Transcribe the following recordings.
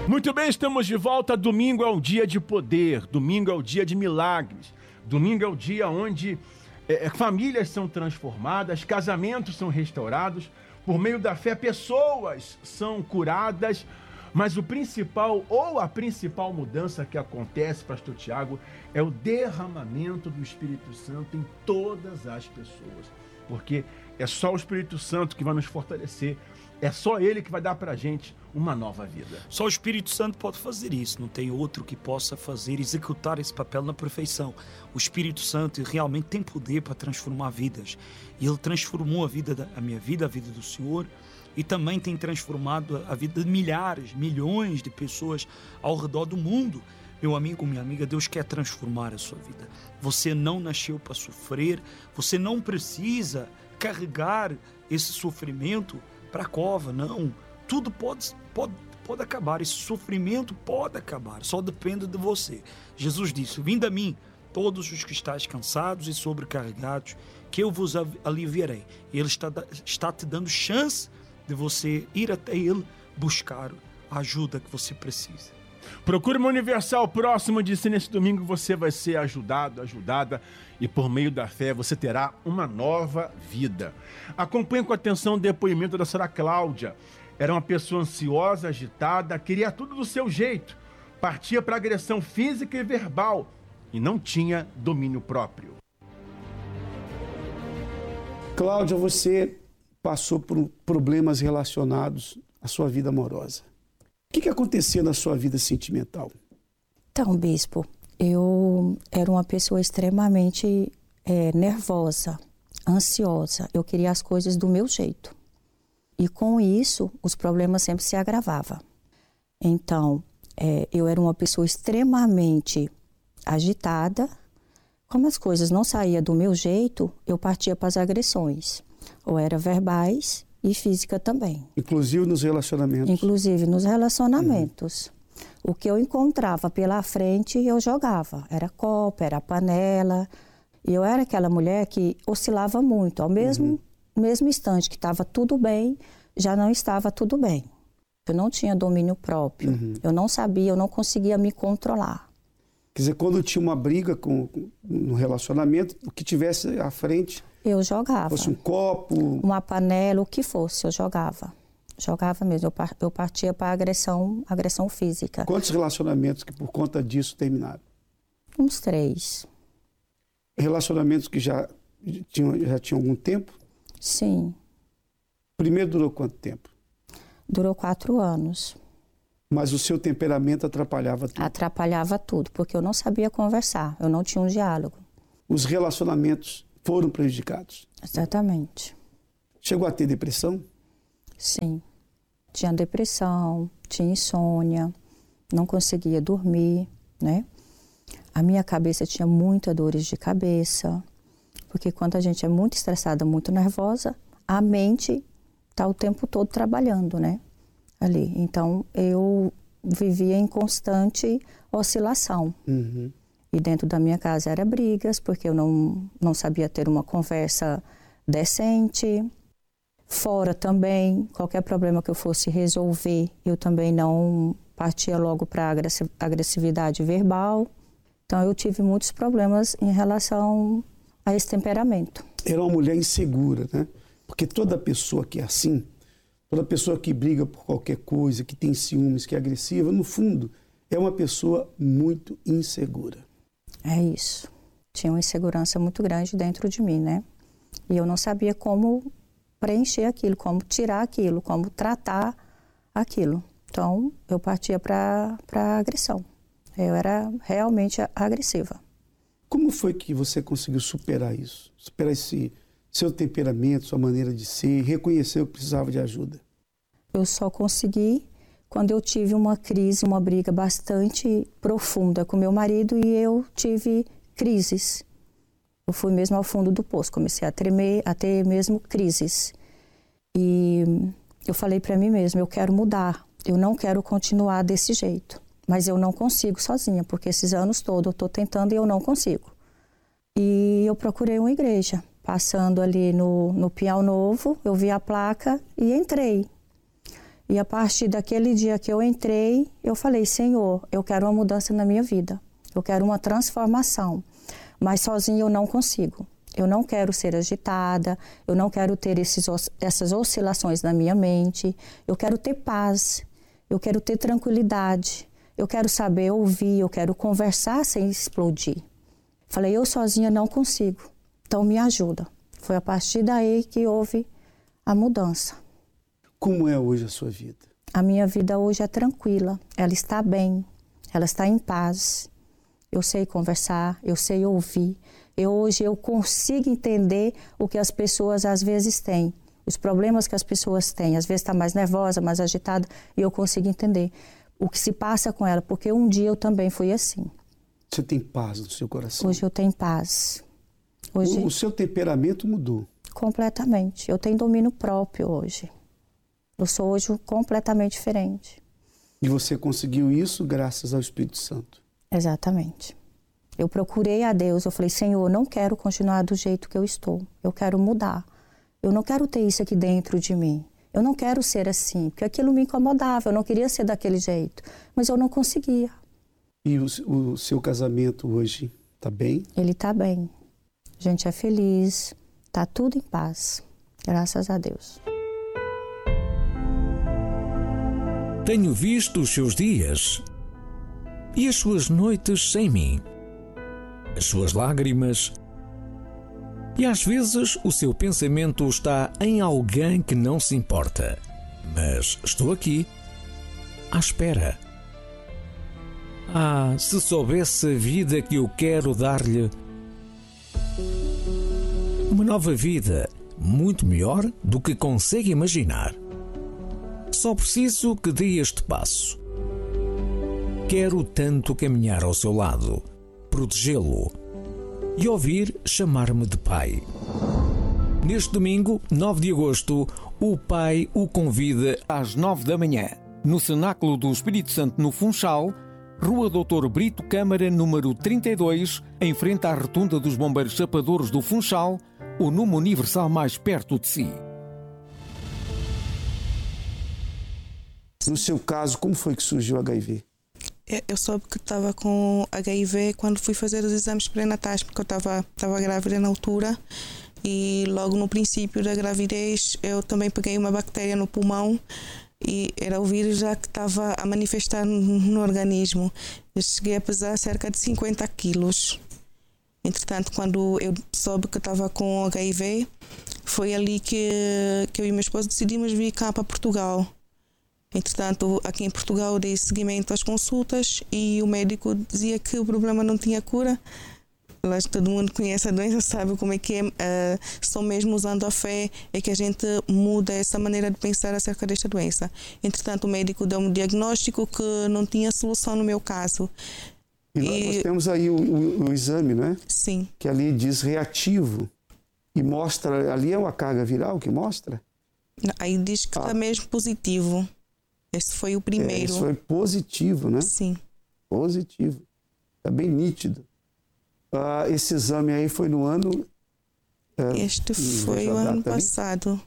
Muito bem, estamos de volta. Domingo é um dia de poder, domingo é o dia de milagres, domingo é o dia onde famílias são transformadas, casamentos são restaurados, por meio da fé pessoas são curadas, mas o principal ou a principal mudança que acontece, pastor Tiago, é o derramamento do Espírito Santo em todas as pessoas, porque é só o Espírito Santo que vai nos fortalecer, é só Ele que vai dar pra gente uma nova vida. Só o Espírito Santo pode fazer isso, não tem outro que possa fazer, executar esse papel na perfeição. O Espírito Santo realmente tem poder para transformar vidas. E Ele transformou a minha vida, a vida do Senhor, e também tem transformado a vida de milhares, milhões de pessoas ao redor do mundo. Meu amigo, minha amiga, Deus quer transformar a sua vida. Você não nasceu para sofrer, você não precisa carregar esse sofrimento para a cova, não. Tudo pode acabar, esse sofrimento pode acabar, só depende de você. Jesus disse: vinde a mim, todos os que estáis cansados e sobrecarregados, que eu vos aliviarei. Ele está te dando chance de você ir até Ele, buscar a ajuda que você precisa. Procure uma Universal próximo de si. Nesse domingo você vai ser ajudado, ajudada, e por meio da fé você terá uma nova vida. Acompanhe com atenção o depoimento da senhora Cláudia. Era uma pessoa ansiosa, agitada, queria tudo do seu jeito, partia para agressão física e verbal e não tinha domínio próprio. Cláudia, você passou por problemas relacionados à sua vida amorosa. O que acontecia na sua vida sentimental? Então, bispo, eu era uma pessoa extremamente nervosa, ansiosa. Eu queria as coisas do meu jeito. E com isso, os problemas sempre se agravavam. Então, eu era uma pessoa extremamente agitada. Como as coisas não saíam do meu jeito, eu partia para as agressões. Ou era verbais e física também. Inclusive nos relacionamentos? Inclusive nos relacionamentos. O que eu encontrava pela frente, eu jogava. Era copo, era panela. E eu era aquela mulher que oscilava muito. Ao mesmo instante que estava tudo bem, já não estava tudo bem. Eu não tinha domínio próprio. Eu não sabia, eu não conseguia me controlar. Quer dizer, quando tinha uma briga no relacionamento, o que tivesse à frente... Eu jogava. Fosse um copo... Uma panela, o que fosse, eu jogava. Jogava mesmo. Eu partia para agressão física. Quantos relacionamentos que por conta disso terminaram? Uns 3. Relacionamentos que já tinham algum tempo? Sim. Primeiro durou quanto tempo? Durou 4 anos. Mas o seu temperamento atrapalhava tudo? Atrapalhava tudo, porque eu não sabia conversar, eu não tinha um diálogo. Os relacionamentos foram prejudicados? Exatamente. Chegou a ter depressão? Sim. Tinha depressão, tinha insônia, não conseguia dormir, né? A minha cabeça tinha muitas dores de cabeça, porque quando a gente é muito estressada, muito nervosa, a mente está o tempo todo trabalhando, né? Ali. Então, eu vivia em constante oscilação. E dentro da minha casa era brigas, porque eu não sabia ter uma conversa decente. Fora também, qualquer problema que eu fosse resolver, eu também não partia logo para agressividade verbal. Então, eu tive muitos problemas em relação a esse temperamento. Era uma mulher insegura, né? Porque toda pessoa que é assim, toda pessoa que briga por qualquer coisa, que tem ciúmes, que é agressiva, no fundo, é uma pessoa muito insegura. É isso. Tinha uma insegurança muito grande dentro de mim, né? E eu não sabia como preencher aquilo, como tirar aquilo, como tratar aquilo. Então, eu partia para agressão. Eu era realmente agressiva. Como foi que você conseguiu superar isso? Superar esse seu temperamento, sua maneira de ser, reconhecer que precisava de ajuda? Eu só consegui quando eu tive uma crise, uma briga bastante profunda com meu marido e eu tive crises. Eu fui mesmo ao fundo do poço, comecei a tremer, a ter mesmo crises. E eu falei para mim mesma, eu quero mudar, eu não quero continuar desse jeito. Mas eu não consigo sozinha, porque esses anos todos eu estou tentando e eu não consigo. E eu procurei uma igreja. Passando ali no Pinhal Novo, eu vi a placa e entrei. E a partir daquele dia que eu entrei, eu falei, Senhor, eu quero uma mudança na minha vida. Eu quero uma transformação. Mas sozinha eu não consigo. Eu não quero ser agitada, eu não quero ter essas oscilações na minha mente. Eu quero ter paz, eu quero ter tranquilidade. Eu quero saber ouvir, eu quero conversar sem explodir. Falei, eu sozinha não consigo, então me ajuda. Foi a partir daí que houve a mudança. Como é hoje a sua vida? A minha vida hoje é tranquila, ela está bem, ela está em paz. Eu sei conversar, eu sei ouvir. Hoje eu consigo entender o que as pessoas às vezes têm, os problemas que as pessoas têm. Às vezes está mais nervosa, mais agitada, e eu consigo entender o que se passa com ela, porque um dia eu também fui assim. Você tem paz no seu coração? Hoje eu tenho paz. Hoje, o seu temperamento mudou? Completamente. Eu tenho domínio próprio hoje. Eu sou hoje completamente diferente. E você conseguiu isso graças ao Espírito Santo? Exatamente. Eu procurei a Deus, eu falei, Senhor, eu não quero continuar do jeito que eu estou. Eu quero mudar. Eu não quero ter isso aqui dentro de mim. Eu não quero ser assim, porque aquilo me incomodava. Eu não queria ser daquele jeito, mas eu não conseguia. E o seu casamento hoje está bem? Ele está bem. A gente é feliz, está tudo em paz. Graças a Deus. Tenho visto os seus dias e as suas noites sem mim, as suas lágrimas, e às vezes o seu pensamento está em alguém que não se importa. Mas estou aqui, à espera. Ah, se soubesse a vida que eu quero dar-lhe. Uma nova vida, muito melhor do que consegue imaginar. Só preciso que dê este passo. Quero tanto caminhar ao seu lado, protegê-lo e ouvir chamar-me de pai. Neste domingo, 9 de agosto, o Pai o convida às 9 da manhã, no Cenáculo do Espírito Santo no Funchal, Rua Doutor Brito Câmara, número 32, em frente à Rotunda dos Bombeiros Chapadores do Funchal, o número universal mais perto de si. No seu caso, como foi que surgiu o HIV? Eu soube que estava com HIV quando fui fazer os exames pré-natais, porque eu estava grávida na altura e logo no princípio da gravidez eu também peguei uma bactéria no pulmão e era o vírus já que estava a manifestar no organismo. Eu cheguei a pesar cerca de 50 quilos. Entretanto, quando eu soube que estava com HIV, foi ali que eu e meu esposo decidimos vir cá para Portugal. Entretanto, aqui em Portugal dei seguimento às consultas e o médico dizia que o problema não tinha cura. Mas todo mundo conhece a doença, sabe como é que é. Só mesmo usando a fé é que a gente muda essa maneira de pensar acerca desta doença. Entretanto, o médico deu um diagnóstico que não tinha solução no meu caso. E nós temos aí o exame, não é? Sim. Que ali diz reativo. E mostra, ali é uma carga viral que mostra? Aí diz que está mesmo positivo. Esse foi o primeiro. Esse foi positivo, né? Sim. Positivo. Está bem nítido. Esse exame aí foi no ano... Este foi o ano passado.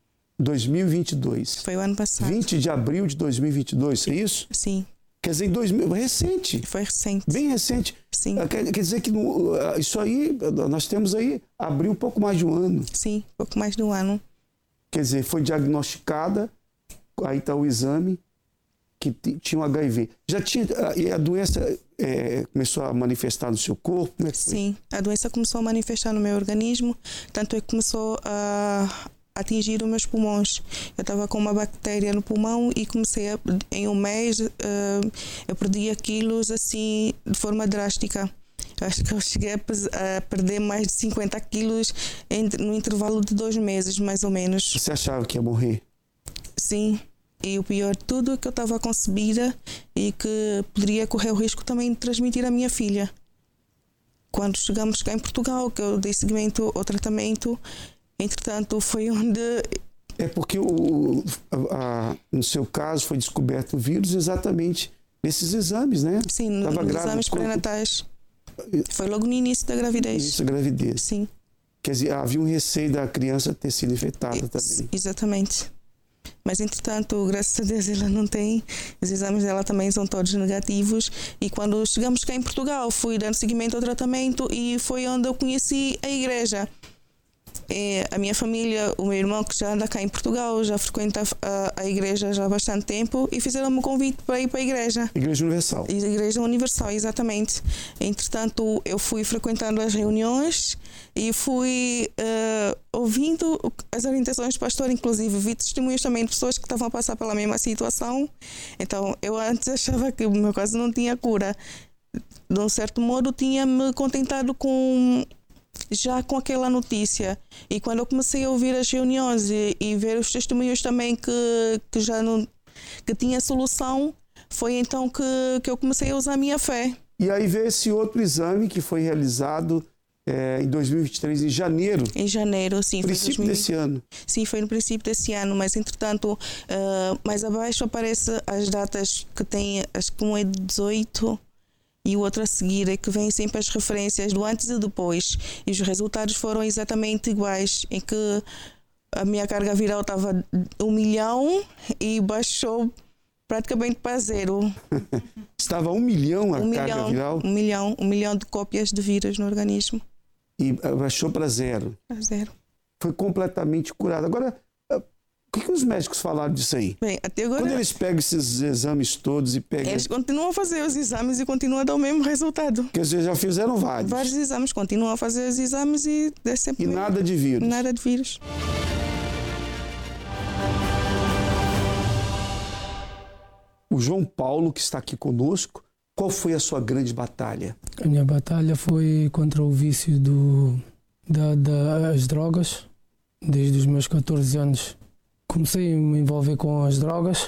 2022. Foi o ano passado. 20 de abril de 2022, é isso? Sim. Quer dizer, recente. Foi recente. Bem recente. Sim. Quer dizer que isso aí, nós temos aí, abriu um pouco mais de um ano. Sim, pouco mais de um ano. Quer dizer, foi diagnosticada, aí está o exame, que tinha um HIV. Já tinha, e a doença começou a manifestar no seu corpo? Como é que foi? Sim, a doença começou a manifestar no meu organismo, tanto é que começou a atingir os meus pulmões. Eu estava com uma bactéria no pulmão e comecei em um mês, eu perdia quilos assim, de forma drástica. Acho que eu cheguei a perder mais de 50 quilos no intervalo de 2 meses, mais ou menos. Você achava que ia morrer? Sim. E o pior de tudo é que eu estava concebida e que poderia correr o risco também de transmitir à minha filha. Quando chegamos cá em Portugal, que eu dei seguimento ao tratamento, entretanto foi onde... É porque no seu caso foi descoberto o vírus exatamente nesses exames, né? Sim, nos exames pré-natais. Foi logo no início da gravidez. No início da gravidez. Sim. Quer dizer, havia um receio da criança ter sido infectada também. Exatamente. Mas, entretanto, graças a Deus ela não tem. Os exames dela também são todos negativos. E quando chegamos cá em Portugal, fui dando seguimento ao tratamento e foi onde eu conheci a igreja. A minha família, o meu irmão que já anda cá em Portugal, já frequenta a igreja já há bastante tempo e fizeram-me um convite para ir para a igreja. Igreja Universal. Igreja Universal, exatamente. Entretanto, eu fui frequentando as reuniões e fui ouvindo as orientações do pastor, inclusive vi testemunhos também de pessoas que estavam a passar pela mesma situação. Então, eu antes achava que o meu caso não tinha cura. De um certo modo, tinha-me contentado com aquela notícia, e quando eu comecei a ouvir as reuniões e ver os testemunhos também que já não que tinha solução, foi então que eu comecei a usar a minha fé. E aí veio esse outro exame que foi realizado em 2023, em janeiro. Em janeiro, sim. Princípio desse ano. Sim, foi no princípio desse ano, mas entretanto, mais abaixo aparecem as datas que tem, acho que um é 18 e o outro a seguir, é que vem sempre as referências do antes e depois. E os resultados foram exatamente iguais, em que a minha carga viral estava 1 milhão e baixou praticamente para 0. Estava 1 milhão a carga viral? 1 milhão de cópias de vírus no organismo. E baixou para 0? Para 0. Foi completamente curado. Agora, o que os médicos falaram disso aí? Bem, até agora, quando eles pegam esses exames todos e pegam... Eles continuam a fazer os exames e continuam a dar o mesmo resultado. Porque eles já fizeram vários. Vários exames, continuam a fazer os exames e dá sempre... E nada de vírus? Nada de vírus. O João Paulo, que está aqui conosco, qual foi a sua grande batalha? A minha batalha foi contra o vício das drogas. Desde os meus 14 anos comecei a me envolver com as drogas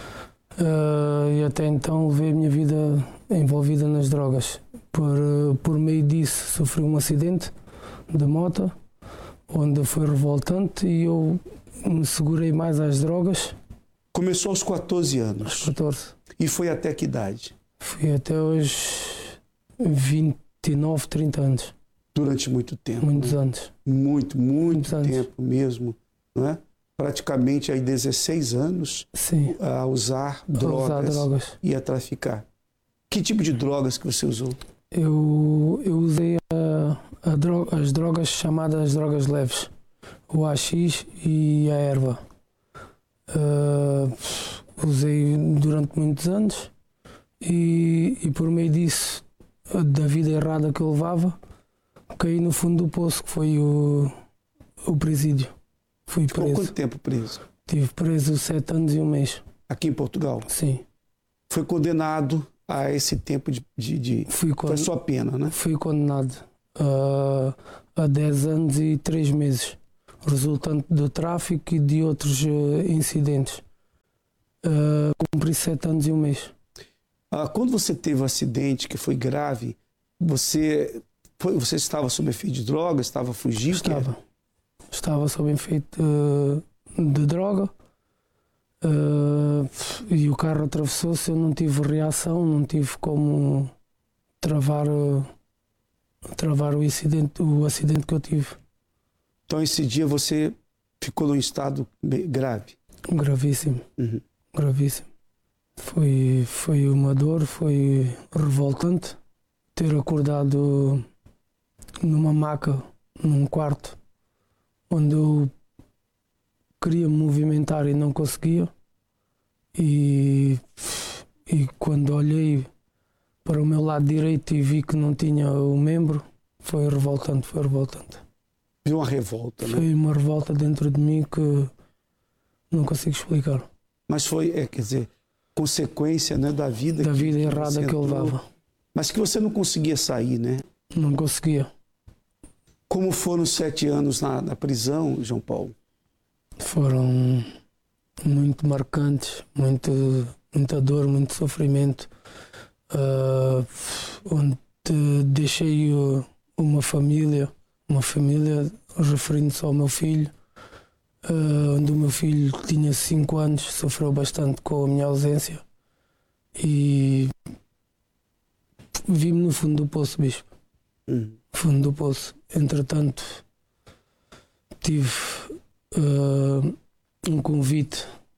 e até então levei a minha vida envolvida nas drogas. Por meio disso sofri um acidente de moto, onde foi revoltante e eu me segurei mais às drogas. Começou aos 14 anos? Aos 14. E foi até que idade? Fui até os 29, 30 anos. Durante muito tempo. Muitos anos. Muito tempo anos. Mesmo, não é? Praticamente aí 16 anos. Sim. A usar drogas e a traficar. Que tipo de drogas que você usou? Eu usei as drogas chamadas drogas leves, o AX e a erva. Usei durante muitos anos e por meio disso, da vida errada que eu levava, caí no fundo do poço, que foi o presídio. Fui preso. Ficou quanto tempo preso? Estive preso 7 anos e 1 mês. Aqui em Portugal? Sim. Foi condenado a esse tempo Foi a sua pena, né? Fui condenado a 10 anos e 3 meses, resultante do tráfico e de outros incidentes. Cumpri 7 anos e 1 mês. Quando você teve um acidente que foi grave, você estava sob efeito de droga, estava fugindo? Estava sob efeito de droga e o carro atravessou-se. Eu não tive reação, não tive como travar o acidente que eu tive. Então esse dia você ficou num estado grave? Gravíssimo. Uhum. Gravíssimo. Foi uma dor, foi revoltante ter acordado numa maca, num quarto, onde eu queria me movimentar e não conseguia. E quando olhei para o meu lado direito e vi que não tinha o membro, foi revoltante. Viu uma revolta, né? Foi uma revolta dentro de mim que não consigo explicar. Mas foi, quer dizer, consequência, né, da vida errada que eu levava. Mas que você não conseguia sair, né? Não conseguia. Como foram 7 anos na prisão, João Paulo? Foram muito marcantes, muita dor, muito sofrimento, onde deixei uma família referindo-se ao meu filho, onde o meu filho tinha 5 anos, sofreu bastante com a minha ausência e vi-me no fundo do poço, bispo. Fundo do poço. Entretanto, tive um convite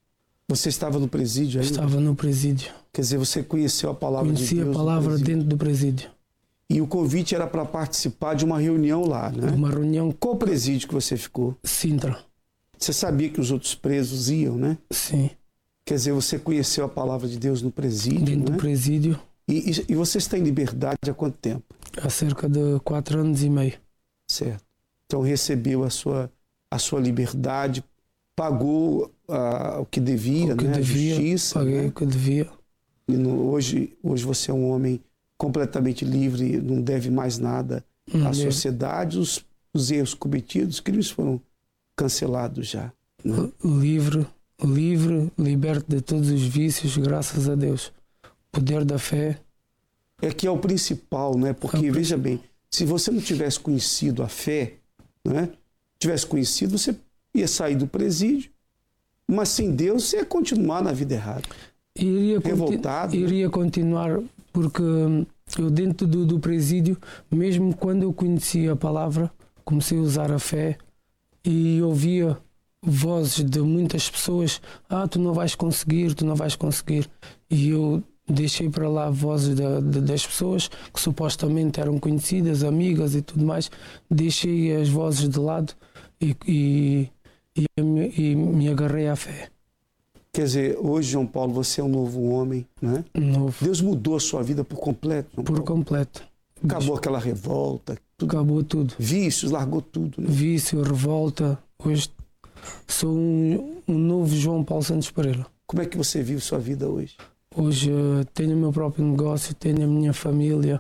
Você estava no presídio ainda? Estava no presídio. Quer dizer, você conheceu a palavra de Deus? Conheci a palavra dentro do presídio. E o convite era para participar de uma reunião lá, né? Uma reunião. Qual presídio que você ficou? Sintra. Você sabia que os outros presos iam, né? Sim. Quer dizer, você conheceu a palavra de Deus no presídio, dentro do presídio. E você está em liberdade há quanto tempo? Há cerca de 4 anos e meio. Certo. Então recebeu a sua liberdade, pagou o que devia, o que né? devia, a justiça. Paguei, né? O que devia. E hoje você é um homem completamente livre, não deve mais nada à sociedade. Os erros cometidos, os crimes foram cancelados já. Né? Livre, liberto de todos os vícios, graças a Deus. O poder da fé. É que é o principal, né? Porque, veja bem, se você não tivesse conhecido a fé, né? Tivesse conhecido, você ia sair do presídio, mas sem Deus você ia continuar na vida errada. Revoltado. Iria continuar, porque eu dentro do presídio, mesmo quando eu conhecia a palavra, comecei a usar a fé e ouvia vozes de muitas pessoas: tu não vais conseguir, tu não vais conseguir. E eu deixei para lá vozes das pessoas que supostamente eram conhecidas, amigas e tudo mais. Deixei as vozes de lado e me agarrei à fé. Quer dizer, hoje, João Paulo, você é um novo homem, né? Novo. Deus mudou a sua vida por completo, João Paulo. Por completo. Acabou aquela revolta. Acabou tudo. Vícios, largou tudo. Né? Vício, revolta. Hoje sou um novo João Paulo Santos Pereira. Como é que você vive sua vida hoje? Hoje tenho o meu próprio negócio, tenho a minha família.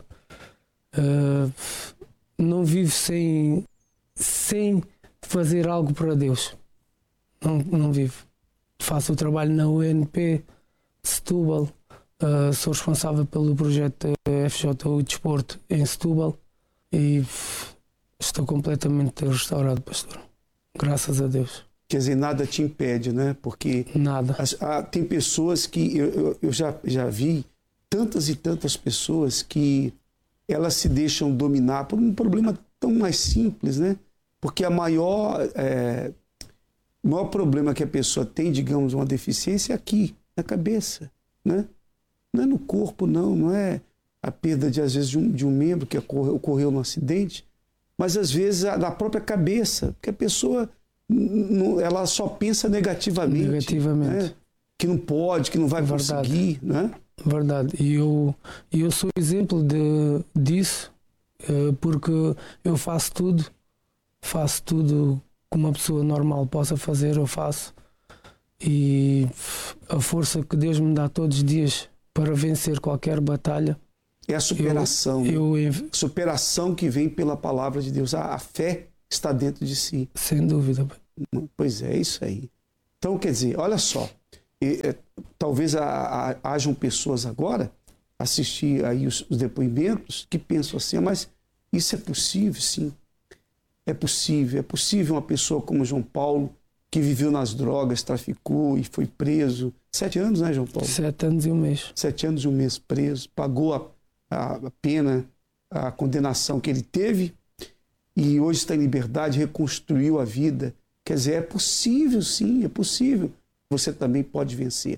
Não vivo sem fazer algo para Deus. Não vivo. Faço o trabalho na UNP de Setúbal. Sou responsável pelo projeto FJU Desporto em Setúbal e estou completamente restaurado, pastor. Graças a Deus. Quer dizer, nada te impede, né? Porque nada. Tem pessoas que eu já vi, tantas e tantas pessoas que elas se deixam dominar por um problema tão mais simples, né? Porque o maior problema que a pessoa tem, digamos, uma deficiência é aqui, na cabeça, né? Não é no corpo, não é a perda, às vezes, de um membro que ocorreu num acidente, mas às vezes na própria cabeça, porque a pessoa ela só pensa negativamente. Né? Que não pode, que não vai conseguir, né? Verdade. E eu sou exemplo disso, porque eu faço tudo que uma pessoa normal possa fazer, eu faço. E a força que Deus me dá todos os dias para vencer qualquer batalha é a superação. Superação que vem pela palavra de Deus. A fé está dentro de si. Sem dúvida. Pois é isso aí. Então, quer dizer, olha só, talvez hajam pessoas agora assistir aí os depoimentos que pensam assim, mas isso é possível? Sim, é possível. É possível uma pessoa como João Paulo, que viveu nas drogas, traficou e foi preso. 7 anos, né, João Paulo? 7 anos e um mês. 7 anos e um mês preso, pagou a pena, a condenação que ele teve e hoje está em liberdade, reconstruiu a vida. Quer dizer, é possível, sim, é possível. Você também pode vencer.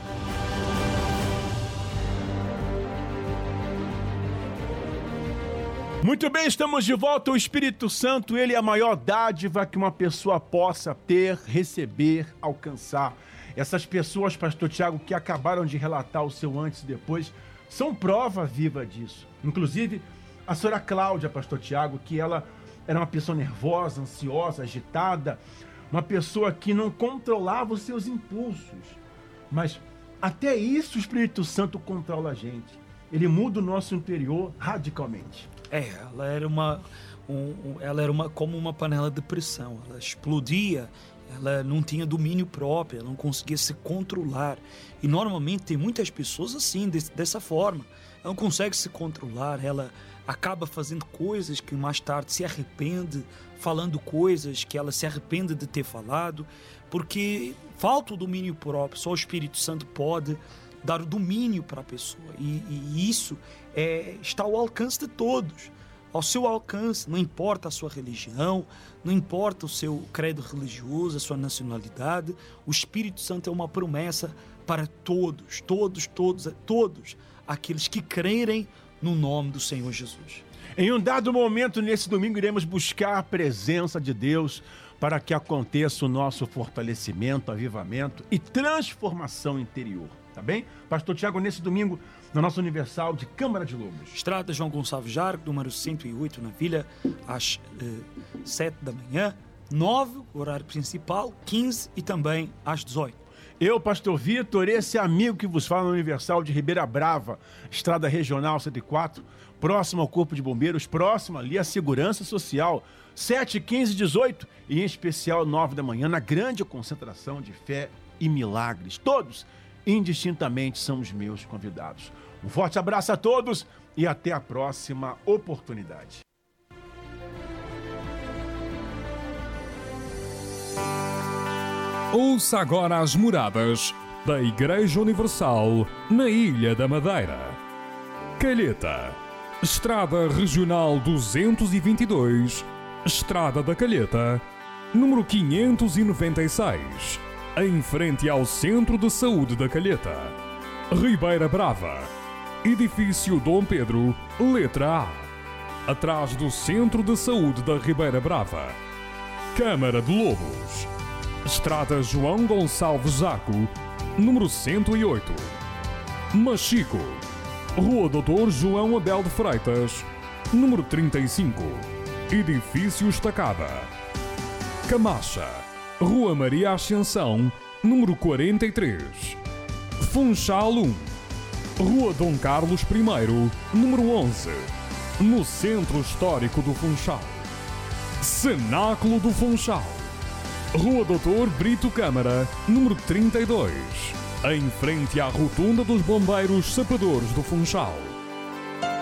Muito bem, estamos de volta. O Espírito Santo, ele é a maior dádiva que uma pessoa possa ter, receber, alcançar. Essas pessoas, pastor Tiago, que acabaram de relatar o seu antes e depois, são prova viva disso. Inclusive, a senhora Cláudia, pastor Tiago, que ela era uma pessoa nervosa, ansiosa, agitada, uma pessoa que não controlava os seus impulsos. Mas até isso o Espírito Santo controla a gente. Ele muda o nosso interior radicalmente. Ela era como uma panela de pressão. Ela explodia, ela não tinha domínio próprio, ela não conseguia se controlar. E normalmente tem muitas pessoas assim, dessa forma. Ela não consegue se controlar, ela acaba fazendo coisas que mais tarde se arrepende, falando coisas que ela se arrepende de ter falado, porque falta o domínio próprio. Só o Espírito Santo pode dar o domínio para a pessoa, e isso está ao alcance de todos. ao seu alcance, não importa a sua religião, não importa o seu credo religioso, a sua nacionalidade, o Espírito Santo é uma promessa para todos aqueles que crerem no nome do Senhor Jesus. Em um dado momento, nesse domingo, iremos buscar a presença de Deus para que aconteça o nosso fortalecimento, avivamento e transformação interior. Tá bem? Pastor Tiago, nesse domingo, na nossa Universal de Câmara de Lobos. Estrada João Gonçalves Jarco, número 108, na Vila, às 7 da manhã, 9, horário principal, 15 e também às 18. Eu, Pastor Vitor, esse amigo que vos fala na Universal de Ribeira Brava, Estrada Regional 104, próximo ao Corpo de Bombeiros, próximo ali à Segurança Social, 7, 15, 18 e em especial 9 da manhã, na grande concentração de fé e milagres. Todos, indistintamente, são os meus convidados. Um forte abraço a todos e até a próxima oportunidade. Ouça agora as moradas da Igreja Universal na Ilha da Madeira. Calheta, Estrada Regional 222, Estrada da Calheta, número 596, em frente ao Centro de Saúde da Calheta. Ribeira Brava, Edifício Dom Pedro, letra A, atrás do Centro de Saúde da Ribeira Brava. Câmara de Lobos, Estrada João Gonçalves Jaco, número 108. Machico, Rua Doutor João Abel de Freitas, número 35, Edifício Estacada. Camacha, Rua Maria Ascensão, número 43. Funchal 1, Rua Dom Carlos I, número 11, no Centro Histórico do Funchal. Cenáculo do Funchal, Rua Doutor Brito Câmara, número 32, em frente à Rotunda dos Bombeiros Sapadores do Funchal.